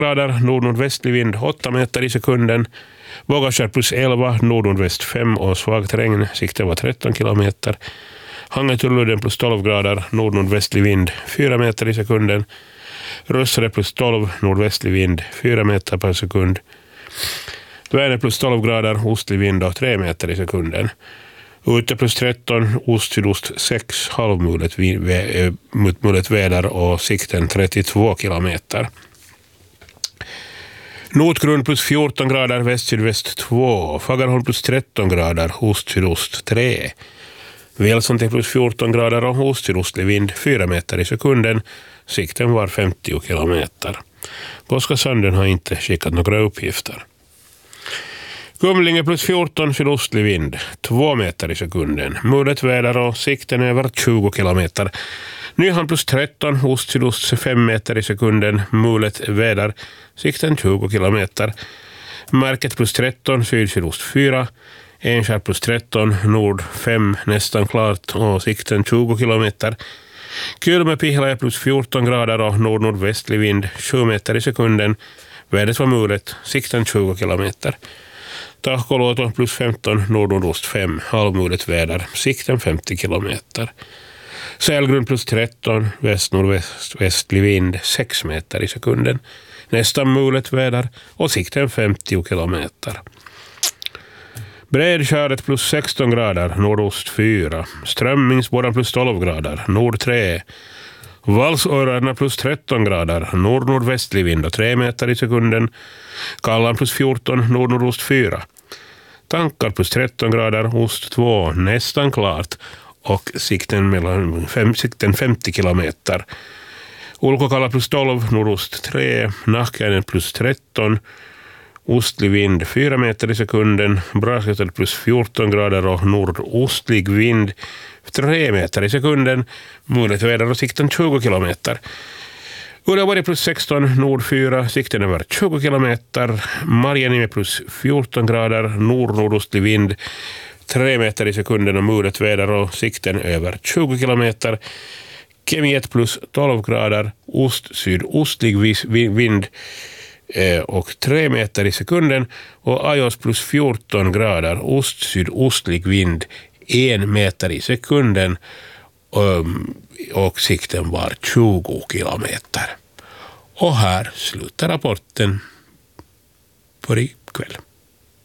grader, nord-nordvästlig vind 8 meter i sekunden. Vågaskär plus 11, nord-nordväst 5 och svagt regn, sikten var 13 kilometer. Hangetulludden plus 12 grader, nord-nordvästlig vind 4 meter i sekunden. Rössare plus 12, nordvästlig vind 4 meter per sekund. Värne plus 12 grader, ostlig vind och 3 meter i sekunden. Ute plus 13, ost-sydost 6, halvmulet väder och sikten 32 kilometer. Nordgrund plus 14 grader, väst-sydväst 2. Fagerholm plus 13 grader, ost-sydost 3. Välsonte plus 14 grader och ost-sydostlig vind 4 meter i sekunden. Sikten var 50 kilometer. Påskasanden har inte skickat några uppgifter. Kumlinge plus 14, sydostlig vind 2 meter i sekunden. Mulet väder och sikten över 20 kilometer. Nyhamn plus 13, ost-sydost 5 meter i sekunden. Mulet väder, sikten 20 kilometer. Märket plus 13, syd-sydost 4. Enskär plus 13, nord 5, nästan klart och sikten 20 kilometer. Kylmäpihla plus 14 grader och nord-nordvästlig vind 7 meter i sekunden. Vädret var mulet, sikten 20 kilometer. Tahkoluoto plus 15, nord-nordost 5, halvmulet väder, sikten 50 kilometer. Sälgrund plus 13, väst-nordvästlig vind 6 meter i sekunden. Nästan mulet väder och sikten 50 kilometer. Bredskäret plus 16 grader, nordost 4. Strömmingsborren plus 12 grader, nord 3. Valsöarna plus 13 grader, nord-nordvästlig vind och 3 meter i sekunden. Kallan plus 14, nord-nordost 4. Tankar plus 13 grader, ost 2, nästan klart och sikten 50 kilometer. Ulkokalla plus 12, nordost 3. Nahkäinen plus 13. Ostlig vind 4 meter i sekunden, Brasjötel plus 14 grader och nordostlig vind 3 meter i sekunden, mulet väder och sikten 20 kilometer. Uleåborg plus 16, nord 4, sikten över 20 kilometer. Marjaniemi plus 14 grader, nord-nordostlig vind 3 meter i sekunden och mulet väder och sikten över 20 kilometer. Kemiet plus 12 grader, ost-sydostlig vind och 3 meter i sekunden och Ajos plus 14 grader, ost-sydostlig vind 1 meter i sekunden och sikten var 20 kilometer. Och här slutar rapporten för ikväll.